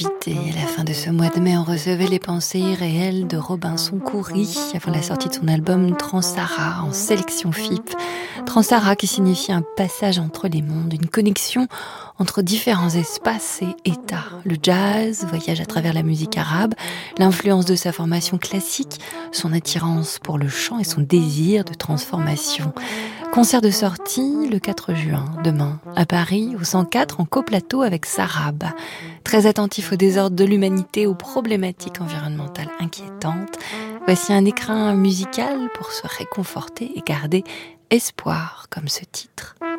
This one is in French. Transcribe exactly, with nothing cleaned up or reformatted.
Et à la fin de ce mois de mai, on recevait les pensées irréelles de Robinson Coury avant la sortie de son album Transara en sélection F I P. Transara qui signifie un passage entre les mondes, une connexion entre différents espaces et états. Le jazz voyage à travers la musique arabe, l'influence de sa formation classique, son attirance pour le chant et son désir de transformation. Concert de sortie le quatre juin, demain, à Paris, au cent quatre, en coplateau avec Sarab. Très attentif au désordre de l'humanité, aux problématiques environnementales inquiétantes, voici un écrin musical pour se réconforter et garder espoir, comme ce titre.